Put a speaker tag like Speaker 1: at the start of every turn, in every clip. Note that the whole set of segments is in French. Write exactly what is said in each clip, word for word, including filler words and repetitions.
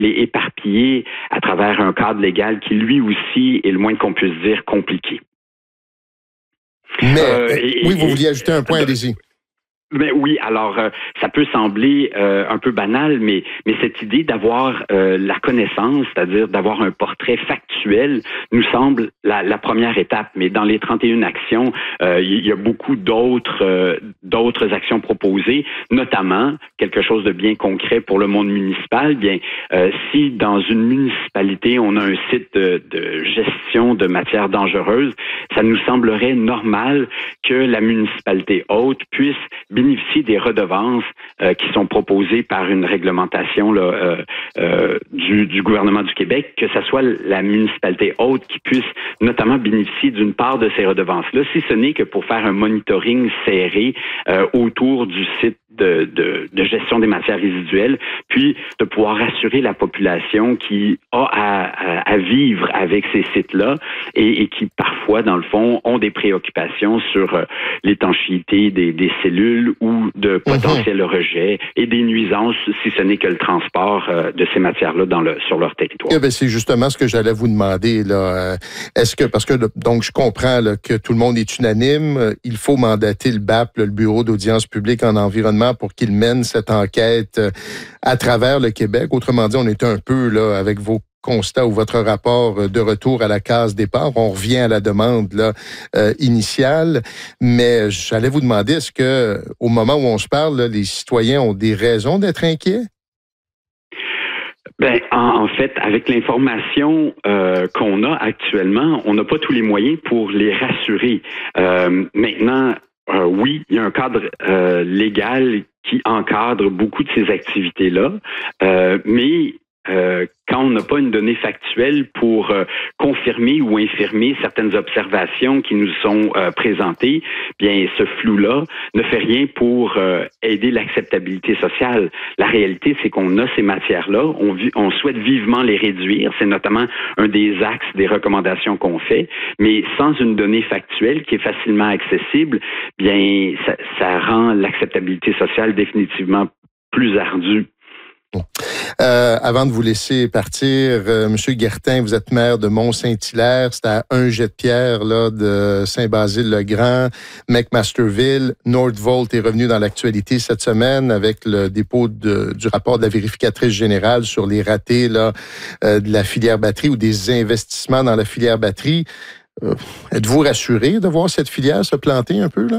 Speaker 1: est éparpillé à travers un cadre légal qui, lui aussi, est le moins qu'on puisse dire compliqué.
Speaker 2: Mais, euh, et, oui, vous vouliez ajouter un point, euh, allez-y.
Speaker 1: Mais oui, alors euh, ça peut sembler euh, un peu banal, mais mais cette idée d'avoir euh, la connaissance, c'est-à-dire d'avoir un portrait factuel, nous semble la, la première étape. Mais dans les trente et une actions, euh, il y a beaucoup d'autres euh, d'autres actions proposées, notamment quelque chose de bien concret pour le monde municipal. Bien, euh, si dans une municipalité on a un site de, de gestion de matières dangereuses, ça nous semblerait normal que la municipalité hôte puisse bénéficier des redevances euh, qui sont proposées par une réglementation là, euh, euh, du, du gouvernement du Québec, que ce soit la municipalité hôte qui puisse notamment bénéficier d'une part de ces redevances-là, si ce n'est que pour faire un monitoring serré euh, autour du site de, de, de gestion des matières résiduelles, puis de pouvoir assurer la population qui a à, à, à vivre avec ces sites-là et, et qui parfois, dans le fond, ont des préoccupations sur euh, l'étanchéité des, des cellules ou de potentiels mm-hmm. rejets et des nuisances, si ce n'est que le transport euh, de ces matières-là dans le, sur leur territoire.
Speaker 2: Eh bien, c'est justement ce que j'allais vous demander. Là. Est-ce que, parce que donc je comprends là, que tout le monde est unanime, il faut mandater le B A P, le Bureau d'audience publique en environnement, pour qu'il mène cette enquête à travers le Québec. Autrement dit, on est un peu là avec vos constat ou votre rapport de retour à la case départ. On revient à la demande là, euh, initiale, mais j'allais vous demander, est-ce que au moment où on se parle, là, les citoyens ont des raisons d'être inquiets?
Speaker 1: Ben, en, en fait, avec l'information euh, qu'on a actuellement, on n'a pas tous les moyens pour les rassurer. Euh, maintenant, euh, oui, il y a un cadre euh, légal qui encadre beaucoup de ces activités-là, euh, mais Euh, quand on n'a pas une donnée factuelle pour euh, confirmer ou infirmer certaines observations qui nous sont euh, présentées, bien, ce flou-là ne fait rien pour euh, aider l'acceptabilité sociale. La réalité, c'est qu'on a ces matières-là, on, vi- on souhaite vivement les réduire, c'est notamment un des axes des recommandations qu'on fait, mais sans une donnée factuelle qui est facilement accessible, bien, ça, ça rend l'acceptabilité sociale définitivement plus ardue.
Speaker 2: Euh, avant de vous laisser partir, euh, Monsieur Guertin, vous êtes maire de Mont-Saint-Hilaire, c'est à un jet de pierre là, de Saint-Basile-le-Grand, McMasterville. Nordvolt est revenu dans l'actualité cette semaine avec le dépôt de, du rapport de la vérificatrice générale sur les ratés là, euh, de la filière batterie ou des investissements dans la filière batterie. Euh, êtes-vous rassuré de voir cette filière se planter un peu, là?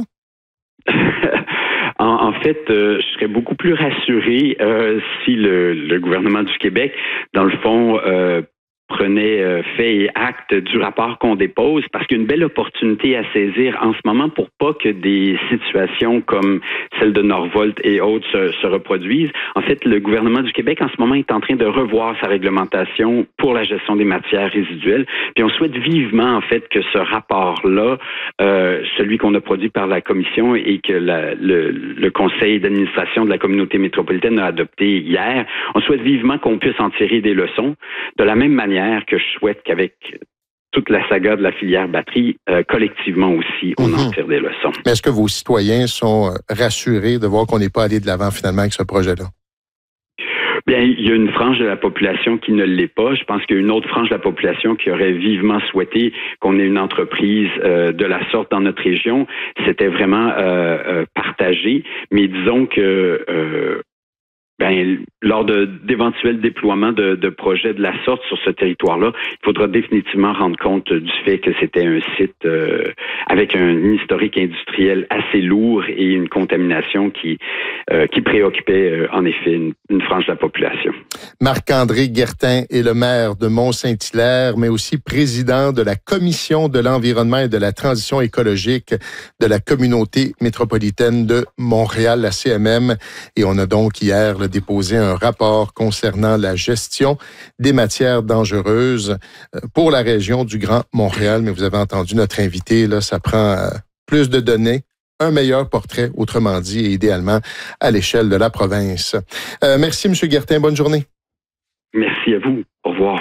Speaker 1: En, en fait, euh, je serais beaucoup plus rassuré euh, si le, le gouvernement du Québec, dans le fond, euh, prenait euh, fait et acte du rapport qu'on dépose, parce qu'il y a une belle opportunité à saisir en ce moment pour pas que des situations comme celle de Norvolt et autres se, se reproduisent. En fait, le gouvernement du Québec en ce moment est en train de revoir sa réglementation pour la gestion des matières résiduelles. Puis on souhaite vivement en fait que ce rapport-là, euh, celui qu'on a produit par la commission et que la, le, le conseil d'administration de la communauté métropolitaine a adopté hier, on souhaite vivement qu'on puisse en tirer des leçons. De la même manière que je souhaite qu'avec toute la saga de la filière batterie, euh, collectivement aussi, on mm-hmm. en tire des leçons.
Speaker 2: Mais est-ce que vos citoyens sont rassurés de voir qu'on n'est pas allé de l'avant finalement avec ce projet-là?
Speaker 1: Bien, il y a une frange de la population qui ne l'est pas. Je pense qu'il y a une autre frange de la population qui aurait vivement souhaité qu'on ait une entreprise euh, de la sorte dans notre région. C'était vraiment euh, euh, partagé, mais disons que euh, ben, lors de, d'éventuels déploiements de, de projets de la sorte sur ce territoire-là, il faudra définitivement rendre compte du fait que c'était un site euh, avec un historique industriel assez lourd et une contamination qui, euh, qui préoccupait euh, en effet une, une frange de la population.
Speaker 2: Marc-André Guertin est le maire de Mont-Saint-Hilaire, mais aussi président de la Commission de l'environnement et de la transition écologique de la communauté métropolitaine de Montréal, la C M M. Et on a donc hier là, déposé un rapport concernant la gestion des matières dangereuses pour la région du Grand Montréal. Mais vous avez entendu notre invité, là, ça prend plus de données, un meilleur portrait, autrement dit, et idéalement à l'échelle de la province. Euh, merci, M. Guertin. Bonne journée.
Speaker 1: Merci à vous. Au revoir.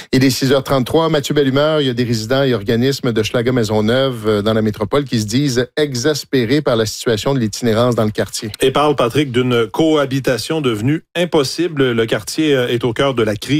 Speaker 2: Il est six heures trente-trois. Mathieu Bellumeur, il y a des résidents et organismes de Schlager-Maisonneuve dans la métropole qui se disent exaspérés par la situation de l'itinérance dans le quartier.
Speaker 3: Et parle, Patrick, d'une cohabitation devenue impossible. Le quartier est au cœur de la crise